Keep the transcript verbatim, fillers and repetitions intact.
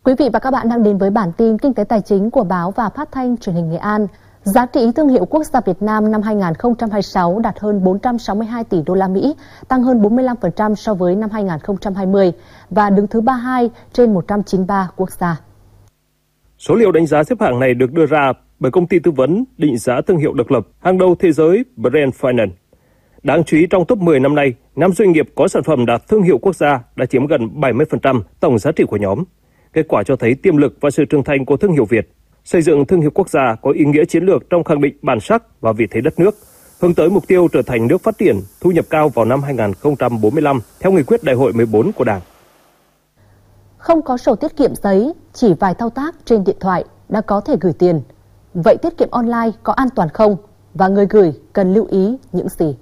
Quý vị và các bạn đang đến với bản tin kinh tế tài chính của báo và phát thanh truyền hình Nghệ An. Giá trị thương hiệu quốc gia Việt Nam năm hai nghìn không trăm hai mươi sáu đạt hơn bốn trăm sáu mươi hai tỷ đô la Mỹ, tăng hơn bốn mươi lăm phần trăm so với năm hai nghìn không trăm hai mươi và đứng thứ ba mươi hai trên một trăm chín mươi ba quốc gia. Số liệu đánh giá xếp hạng này được đưa ra bởi công ty tư vấn định giá thương hiệu độc lập hàng đầu thế giới Brand Finance. Đáng chú ý, trong top mười năm nay, năm doanh nghiệp có sản phẩm đạt thương hiệu quốc gia đã chiếm gần bảy mươi phần trăm tổng giá trị của nhóm. Kết quả cho thấy tiềm lực và sự trưởng thành của thương hiệu Việt. Xây dựng thương hiệu quốc gia có ý nghĩa chiến lược trong khẳng định bản sắc và vị thế đất nước, hướng tới mục tiêu trở thành nước phát triển, thu nhập cao vào năm hai nghìn không trăm bốn mươi lăm theo nghị quyết Đại hội mười bốn của Đảng. Không có sổ tiết kiệm giấy, chỉ vài thao tác trên điện thoại đã có thể gửi tiền. Vậy tiết kiệm online có an toàn không? Và người gửi cần lưu ý những gì?